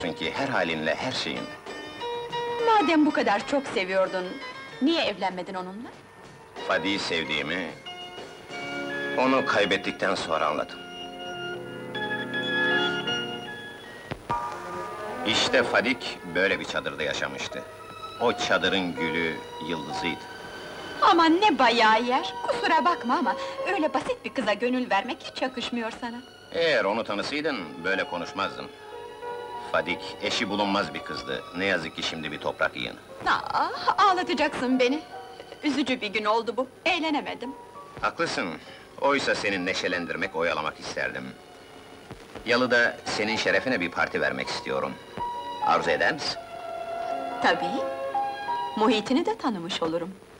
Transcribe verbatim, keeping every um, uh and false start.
Çünkü her halinle, her şeyin. Madem bu kadar çok seviyordun, niye evlenmedin onunla? Fadi'yi sevdiğimi... onu kaybettikten sonra anladım. İşte Fadik böyle bir çadırda yaşamıştı. O çadırın gülü, yıldızıydı. Aman ne bayağı yer! Kusura bakma ama öyle basit bir kıza gönül vermek hiç yakışmıyor sana. Eğer onu tanısaydın, böyle konuşmazdın. Fadik, eşi bulunmaz bir kızdı. Ne yazık ki şimdi bir toprak yığını. Ah, ağlatacaksın beni! Üzücü bir gün oldu bu, eğlenemedim. Haklısın. Oysa seni neşelendirmek, oyalamak isterdim. Yalıda senin şerefine bir parti vermek istiyorum. Arzu eder misin? Tabii! Muhitini de tanımış olurum.